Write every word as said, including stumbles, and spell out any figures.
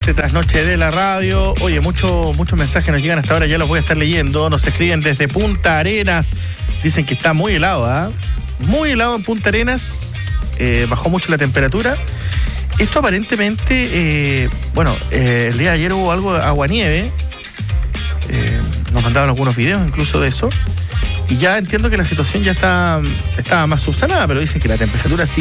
este trasnoche de la radio. Oye, muchos muchos mensajes nos llegan hasta ahora, ya los voy a estar leyendo. Nos escriben desde Punta Arenas. Dicen que está muy helado, ¿ah? ¿eh? Muy helado en Punta Arenas. Eh, bajó mucho la temperatura. Esto aparentemente, eh, bueno, eh, el día de ayer hubo algo de aguanieve. Eh, nos mandaban algunos videos incluso de eso. Y ya entiendo que la situación ya está, está más subsanada, pero dicen que la temperatura sí